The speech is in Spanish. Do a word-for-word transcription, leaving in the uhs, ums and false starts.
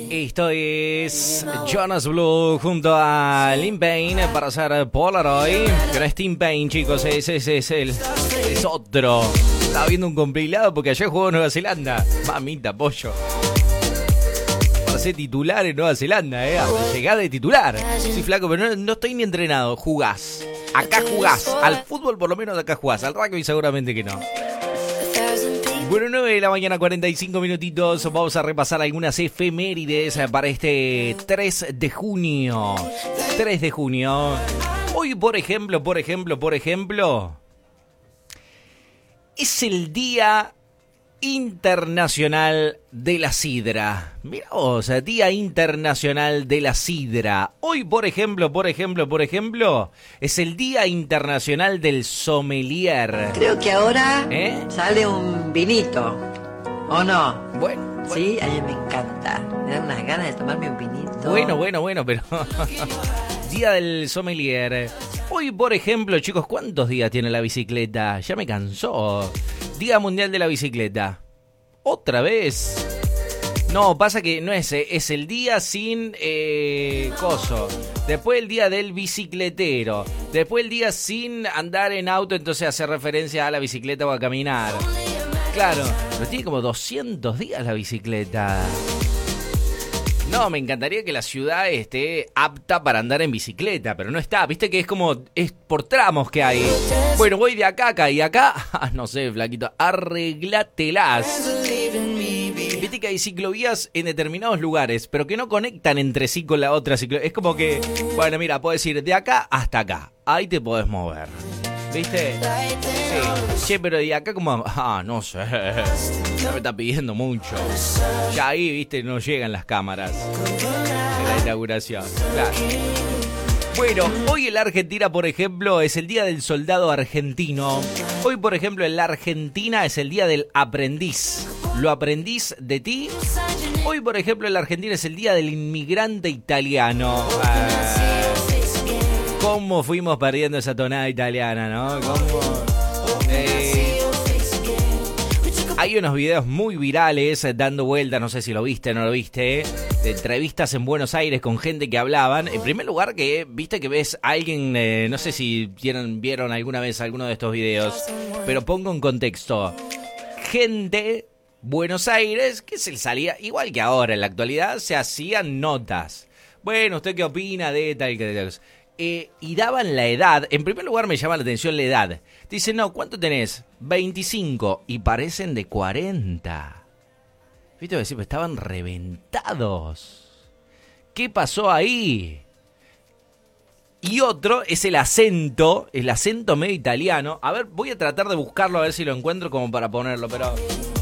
Esto es Jonas Blue junto a Liam Payne para hacer Polaroid. Pero es Tim Payne, chicos, ese es, es, es, es otro. Estaba viendo un compilado porque ayer jugó Nueva Zelanda. Mamita, pollo. Para ser titular en Nueva Zelanda, ¿eh? Llegada de titular. Sí, flaco, pero no, no estoy ni entrenado. Jugás. Acá jugás. Al fútbol por lo menos acá jugás. Al rugby seguramente que no. Bueno, nueve de la mañana, cuarenta y cinco minutitos. Vamos a repasar algunas efemérides para este tres de junio. tres de junio. Hoy, por ejemplo, por ejemplo, por ejemplo, es el Día Internacional de la Sidra. Mirá vos, Día Internacional de la Sidra. Hoy, por ejemplo, por ejemplo, por ejemplo, es el Día Internacional del Sommelier. Creo que ahora ¿Eh? sale un vinito, ¿o no? Bueno, bueno. Sí, a mí me encanta. Me da unas ganas de tomarme un vinito. Bueno, bueno, bueno, pero... Día del Sommelier. Hoy, por ejemplo, chicos, ¿cuántos días tiene la bicicleta? Ya me cansó. Día Mundial de la Bicicleta. ¿Otra vez? No, pasa que no es, es el día sin eh, coso. Después el día del bicicletero. Después el día sin andar en auto, entonces hace referencia a la bicicleta o a caminar. Claro, pero tiene como doscientos días la bicicleta. No, me encantaría que la ciudad esté apta para andar en bicicleta, pero no está. Viste que es como, es por tramos que hay. Bueno, voy de acá, acá y acá. No sé, flaquito, arreglatelas. Viste que hay ciclovías en determinados lugares, pero que no conectan entre sí con la otra ciclovía. Es como que, bueno, mira, puedes ir de acá hasta acá. Ahí te podés mover. ¿Viste? Sí. Che, pero de acá como... Ah, no sé. Ya me está pidiendo mucho. Ya ahí, viste, no llegan las cámaras de la inauguración. Claro. Bueno, hoy en la Argentina, por ejemplo, es el Día del Soldado Argentino. Hoy, por ejemplo, en la Argentina es el Día del Aprendiz. ¿Lo aprendiz de ti? Hoy, por ejemplo, en la Argentina es el Día del Inmigrante Italiano. Ah, ¿Cómo fuimos perdiendo esa tonada italiana, no? ¿Cómo? Eh, hay unos videos muy virales eh, dando vueltas, no sé si lo viste o no lo viste, eh, de entrevistas en Buenos Aires con gente que hablaban. En primer lugar, que viste que ves a alguien, eh, no sé si vieron, vieron alguna vez alguno de estos videos, pero pongo en contexto. Gente, Buenos Aires, que se salía, igual que ahora en la actualidad, se hacían notas. Bueno, ¿usted qué opina de tal que tal? Eh, y daban la edad. En primer lugar me llama la atención la edad. Dicen, no, ¿cuánto tenés? veinticinco. Y parecen de cuarenta. ¿Viste? Decir, estaban reventados. ¿Qué pasó ahí? Y otro es el acento. El acento medio italiano. A ver, voy a tratar de buscarlo a ver si lo encuentro como para ponerlo, pero...